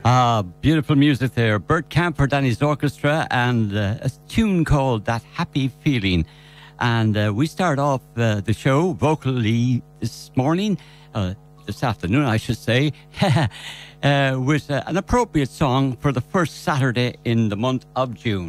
Beautiful music there. Bert Camper, Danny's Orchestra, and a tune called That Happy Feeling. And we start off the show vocally this morning, this afternoon, I should say, with an appropriate song for the first Saturday in the month of June.